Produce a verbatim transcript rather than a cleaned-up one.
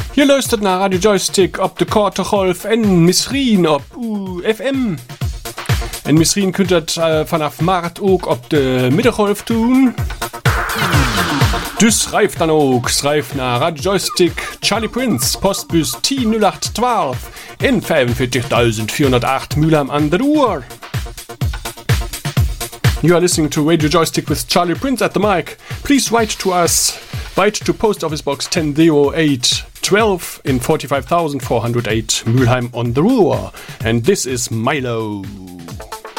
Je luistert naar Radio Joystick op de korte golf en misschien op U F M. En misschien kunt u het uh, vanaf maart ook op de middengolf doen. Dus schrijf dan ook. Schrijf naar Radio Joystick Charlie Prince, postbus T nul acht twaalf in vijfenveertigduizend vierhonderdacht Mülheim an der Ruhr. You are listening to Radio Joystick with Charlie Prince at the mic. Please write to us. Write to Post Office Box ten oh eight twelve in forty-five thousand four hundred eight Mülheim on the Ruhr. And this is Milo.